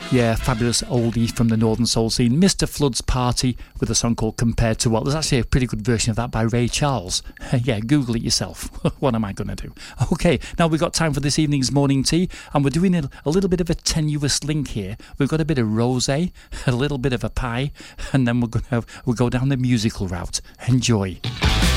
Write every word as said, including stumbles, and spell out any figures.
Yeah, fabulous oldie from the Northern Soul scene. Mister Flood's Party with a song called Compared to What. There's actually a pretty good version of that by Ray Charles. Yeah, Google it yourself. What am I going to do? Okay, now we've got time for this evening's morning tea, and we're doing a, a little bit of a tenuous link here. We've got a bit of rosé, a little bit of a pie, and then we're going to we'll go down the musical route. Enjoy.